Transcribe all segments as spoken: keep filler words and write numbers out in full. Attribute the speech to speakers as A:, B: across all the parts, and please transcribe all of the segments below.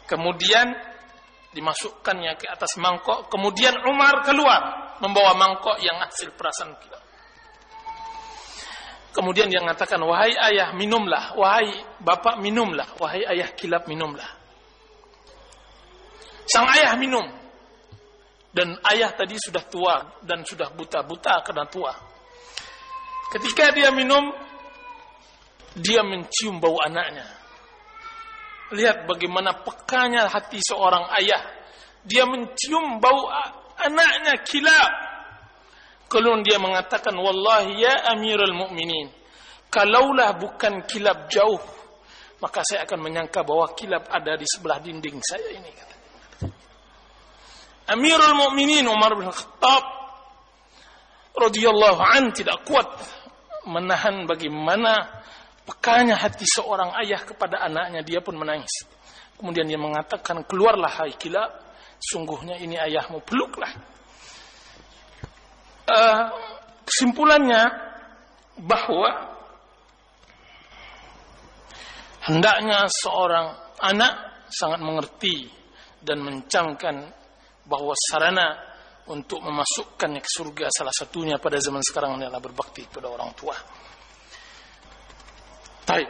A: Kemudian dimasukkannya ke atas mangkok. Kemudian Umar keluar membawa mangkok yang hasil perasan kilap. Kemudian dia mengatakan, wahai ayah minumlah, wahai bapak minumlah, wahai ayah kilap minumlah. Sang ayah minum. Dan ayah tadi sudah tua dan sudah buta-buta karena tua. Ketika dia minum, dia mencium bau anaknya. Lihat bagaimana pekanya hati seorang ayah. Dia mencium bau anaknya kilap. Kemudian dia mengatakan, wallahi ya Amirul Mukminin, kalaulah bukan kilap jauh, maka saya akan menyangka bahwa kilap ada di sebelah dinding saya ini. Amirul Mukminin Umar bin Khattab radhiyallahu an tidak kuat menahan bagaimana pekanya hati seorang ayah kepada anaknya. Dia pun menangis. Kemudian dia mengatakan, keluarlah hai kilap, sungguhnya ini ayahmu, peluklah. Uh, kesimpulannya bahwa hendaknya seorang anak sangat mengerti dan mencamkan bahwa sarana untuk memasukkannya ke surga salah satunya pada zaman sekarang adalah berbakti kepada orang tua. Baik.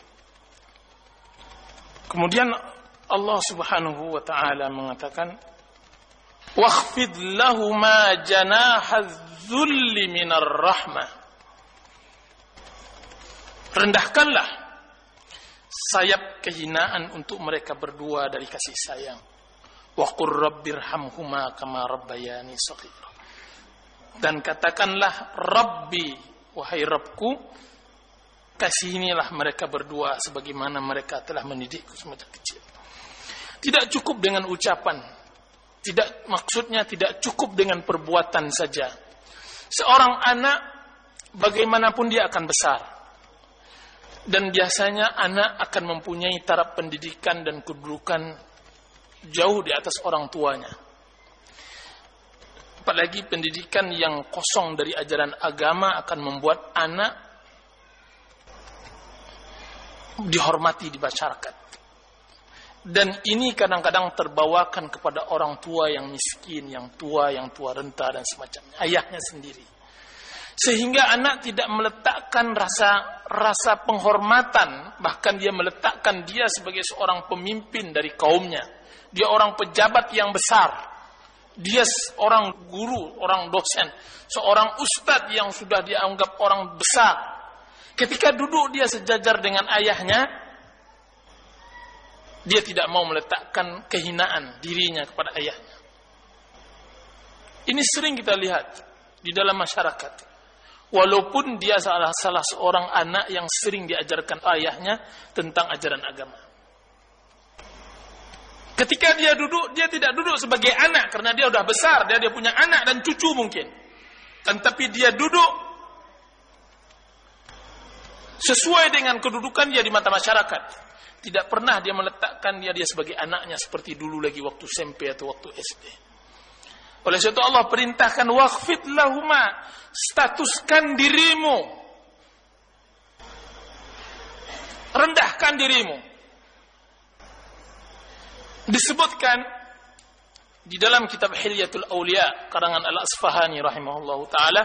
A: Kemudian Allah Subhanahu wa taala mengatakan, "Wakhfid lahumā janāha dzulli minar rahmah." Rendahkanlah sayap kehinaan untuk mereka berdua dari kasih sayang. Wa qur rabbirhamhuma kama rabbayani shaghira. Dan katakanlah, Rabbi, wahai Rabbku, kasihinilah mereka berdua sebagaimana mereka telah mendidikku semasa kecil. Tidak cukup dengan ucapan. Tidak, maksudnya tidak cukup dengan perbuatan saja. Seorang anak bagaimanapun dia akan besar. Dan biasanya anak akan mempunyai taraf pendidikan dan kedudukan jauh di atas orang tuanya. Apalagi pendidikan yang kosong dari ajaran agama akan membuat anak dihormati di masyarakat. Dan ini kadang-kadang terbawakan kepada orang tua yang miskin, yang tua, yang tua renta dan semacamnya, ayahnya sendiri. Sehingga anak tidak meletakkan rasa rasa penghormatan, bahkan dia meletakkan dia sebagai seorang pemimpin dari kaumnya. Dia orang pejabat yang besar. Dia orang guru, orang dosen, seorang ustadz yang sudah dianggap orang besar. Ketika duduk dia sejajar dengan ayahnya, dia tidak mau meletakkan kehinaan dirinya kepada ayahnya. Ini sering kita lihat di dalam masyarakat. Walaupun dia salah, salah seorang anak yang sering diajarkan ayahnya tentang ajaran agama. Ketika dia duduk, dia tidak duduk sebagai anak karena dia sudah besar, dia dia punya anak dan cucu mungkin. Kan tapi dia duduk sesuai dengan kedudukan dia di mata masyarakat. Tidak pernah dia meletakkan dia dia sebagai anaknya seperti dulu lagi waktu S M P atau waktu S D. Oleh sebab itu Allah perintahkan, wakhfid lahuma, statuskan dirimu, rendahkan dirimu. Disebutkan di dalam kitab Hilyatul Awliya karangan Al-Asfahani rahimahullahu taala,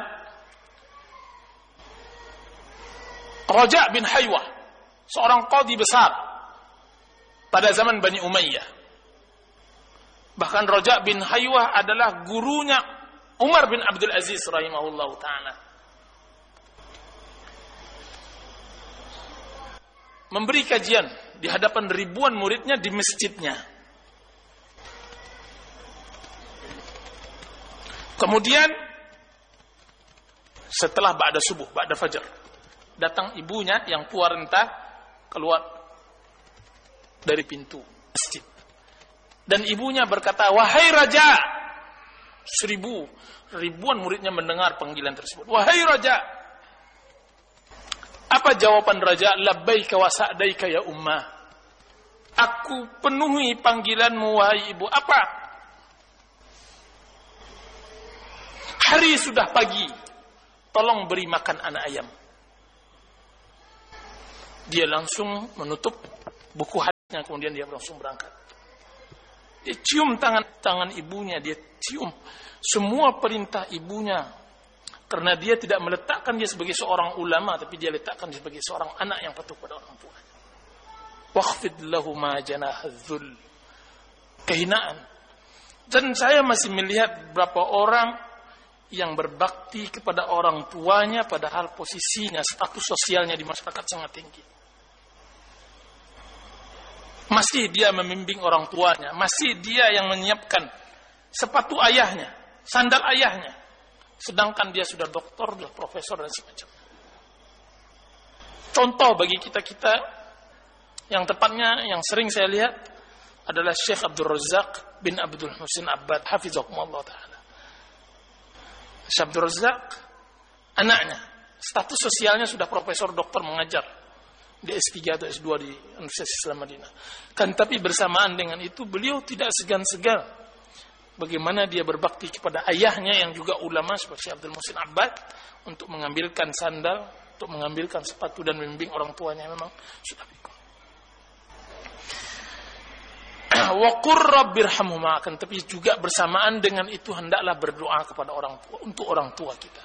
A: Raja' bin Haywah, seorang qadhi besar pada zaman Bani Umayyah. Bahkan Raja' bin Haywah adalah gurunya Umar bin Abdul Aziz rahimahullahu taala. Memberi kajian di hadapan ribuan muridnya di masjidnya. Kemudian setelah ba'da subuh, ba'da fajar, datang ibunya yang tua renta keluar dari pintu masjid. Dan ibunya berkata, wahai Raja. Seribu, ribuan muridnya mendengar panggilan tersebut. Wahai Raja. Apa jawaban Raja? Labbaika wa sa'daika ya ummah. Aku penuhi panggilanmu wahai ibu. Apa? Hari sudah pagi, tolong beri makan anak ayam. Dia langsung menutup buku hadisnya, kemudian dia langsung berangkat. Dia cium tangan tangan ibunya, dia cium semua perintah ibunya. Karena dia tidak meletakkan dia sebagai seorang ulama, tapi dia letakkan dia sebagai seorang anak yang patuh pada orang tua. Waqfid lahuma janahadh-dhull. Kehinaan. Dan saya masih melihat beberapa orang yang berbakti kepada orang tuanya padahal posisinya, status sosialnya di masyarakat sangat tinggi. Masih dia membimbing orang tuanya, masih dia yang menyiapkan sepatu ayahnya, sandal ayahnya. Sedangkan dia sudah doktor, sudah profesor dan semacamnya. Contoh bagi kita-kita yang tepatnya yang sering saya lihat adalah Syekh Abdul Razak bin Abdul Husin Abbad hafizahumullah taala. Syekh Abdul Razak, anaknya status sosialnya sudah profesor doktor mengajar di S tiga atau S dua di Universitas Islam Madinah. Kan tapi bersamaan dengan itu beliau tidak segan-segan bagaimana dia berbakti kepada ayahnya yang juga ulama seperti Abdul Muhsin Abbad untuk mengambilkan sandal, untuk mengambilkan sepatu dan membimbing orang tuanya memang sudah pikir. Wa qur rabbirhamhuma, akan tapi juga bersamaan dengan itu hendaklah berdoa kepada orang tua untuk orang tua kita.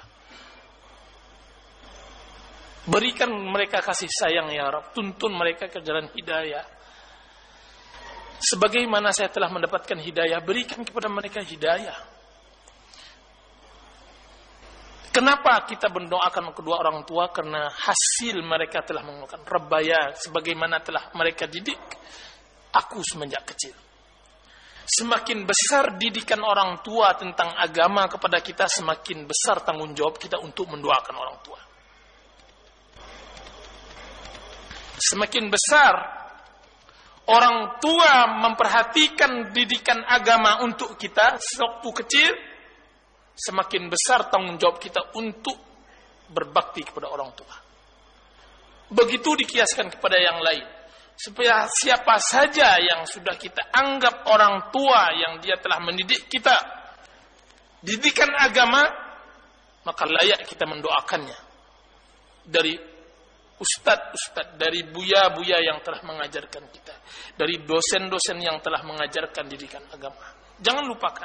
A: Berikan mereka kasih sayang ya Rabb, tuntun mereka ke jalan hidayah. Sebagaimana saya telah mendapatkan hidayah, berikan kepada mereka hidayah. Kenapa kita mendoakan kedua orang tua? Karena hasil mereka telah melakukan Rabbaya, sebagaimana telah mereka didik aku semenjak kecil. Semakin besar didikan orang tua tentang agama kepada kita, semakin besar tanggung jawab kita untuk mendoakan orang tua. Semakin besar orang tua memperhatikan didikan agama untuk kita sewaktu kecil, semakin besar tanggung jawab kita untuk berbakti kepada orang tua. Begitu dikiaskan kepada yang lain. Supaya siapa saja yang sudah kita anggap orang tua yang dia telah mendidik kita didikan agama, maka layak kita mendoakannya. Dari ustadz-ustadz, dari buya-buya yang telah mengajarkan kita, dari dosen-dosen yang telah mengajarkan didikan agama. Jangan lupakan.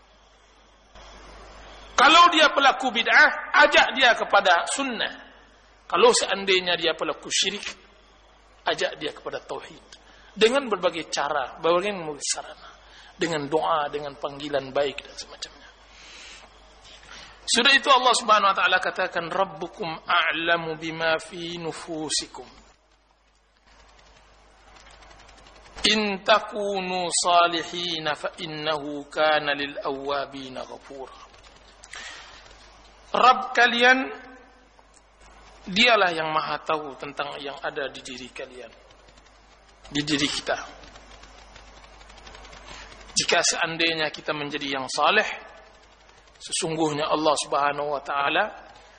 A: Kalau dia pelaku bid'ah, ajak dia kepada sunnah. Kalau seandainya dia pelaku syirik, ajak dia kepada tauhid. Dengan berbagai cara, berbagai sarana. Dengan doa, dengan panggilan baik dan semacamnya. Sudah itu Allah Subhanahu wa taala katakan Rabbukum a'lamu bima fi nufusikum. In takunu salihin fa innahu kana lil awwabin ghafura. Rabb kalian dialah yang maha tahu tentang yang ada di diri kalian, di diri kita. Jika seandainya kita menjadi yang saleh, sesungguhnya Allah Subhanahu wa taala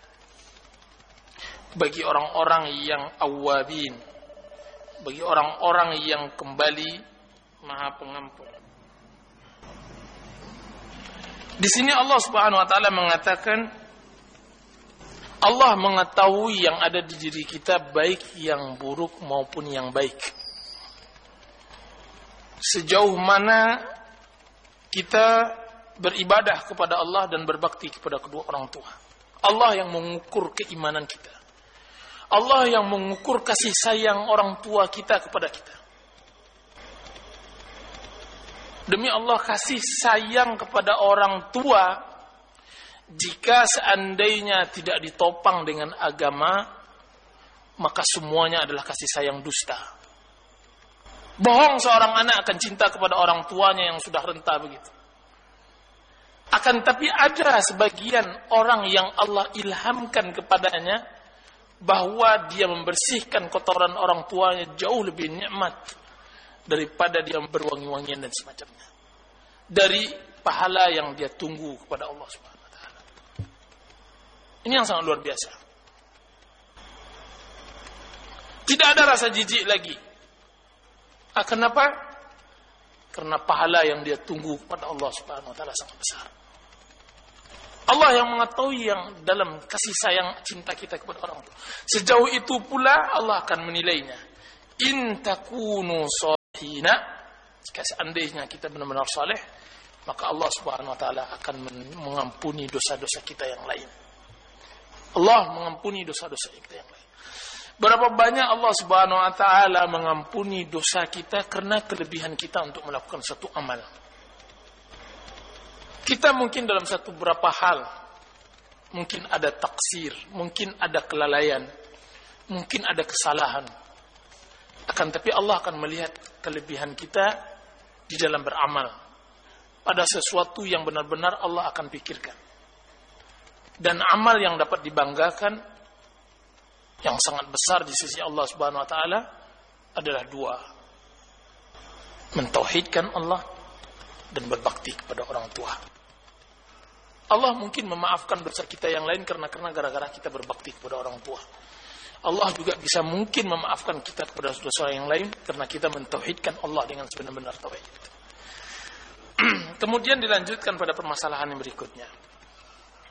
A: bagi orang-orang yang awwabin, bagi orang-orang yang kembali, maha pengampun. Di sini Allah Subhanahu wa taala mengatakan Allah mengetahui yang ada di diri kita, baik yang buruk maupun yang baik. Sejauh mana kita beribadah kepada Allah dan berbakti kepada kedua orang tua. Allah yang mengukur keimanan kita. Allah yang mengukur kasih sayang orang tua kita kepada kita. Demi Allah, kasih sayang kepada orang tua jika seandainya tidak ditopang dengan agama, maka semuanya adalah kasih sayang dusta. Bohong seorang anak akan cinta kepada orang tuanya yang sudah renta begitu. Akan tapi ada sebagian orang yang Allah ilhamkan kepadanya bahwa dia membersihkan kotoran orang tuanya jauh lebih nikmat daripada dia berwangi-wangian dan semacamnya. Dari pahala yang dia tunggu kepada Allah Subhanahu. Ini yang sangat luar biasa. Tidak ada rasa jijik lagi. Ah, kenapa? Karena pahala yang dia tunggu kepada Allah Subhanahu wa taala sangat besar. Allah yang mengetahui yang dalam kasih sayang cinta kita kepada orang tua. Sejauh itu pula Allah akan menilainya. In takunu salihina Jika seandainya kita benar-benar saleh, maka Allah Subhanahu wa taala akan mengampuni dosa-dosa kita yang lain. Allah mengampuni dosa-dosa kita yang lain. Berapa banyak Allah Subhanahu wa taala mengampuni dosa kita karena kelebihan kita untuk melakukan satu amal. Kita mungkin dalam satu beberapa hal mungkin ada taksir, mungkin ada kelalaian, mungkin ada kesalahan. Akan tapi Allah akan melihat kelebihan kita di dalam beramal pada sesuatu yang benar-benar Allah akan pikirkan. Dan amal yang dapat dibanggakan yang sangat besar di sisi Allah Subhanahu wa taala adalah dua. Mentauhidkan Allah dan berbakti kepada orang tua. Allah mungkin memaafkan dosa kita yang lain karena karena gara-gara kita berbakti kepada orang tua. Allah juga bisa mungkin memaafkan kita kepada dosa yang lain karena kita mentauhidkan Allah dengan sebenar-benar tauhid. Kemudian dilanjutkan pada permasalahan yang berikutnya.